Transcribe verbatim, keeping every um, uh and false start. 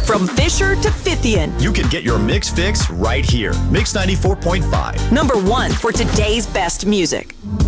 From Fisher to Fithian. You can get your Mix fix right here. Mix ninety-four point five. Number one for today's best music.